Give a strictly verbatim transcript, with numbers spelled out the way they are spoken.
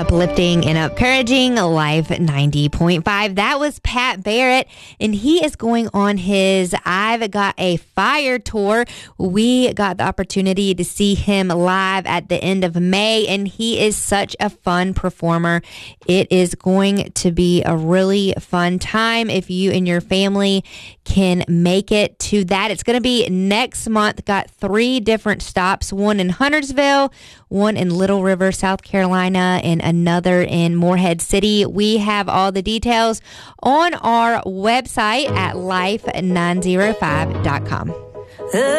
Uplifting and encouraging Life ninety point five. That was Pat Barrett, and he is going on his I've Got a Fire tour. We got the opportunity to see him live at the end of May, and he is such a fun performer. It is going to be a really fun time if you and your family can make it to that. It's going to be next month. Got three different stops, one in Huntersville, one in Little River, South Carolina, and another in Morehead City. We have all the details on our website at life nine oh five dot com.